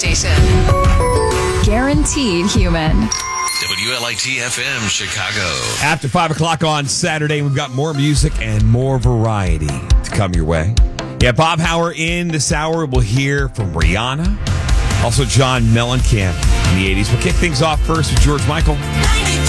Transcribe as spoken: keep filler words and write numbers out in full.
Station. Guaranteed human. W L I T F M Chicago. After five o'clock on Saturday, we've got more music and more variety to come your way. Yeah, Bob Hauer in this hour. We'll hear from Rihanna. Also, John Mellencamp in the eighties. We'll kick things off first with George Michael.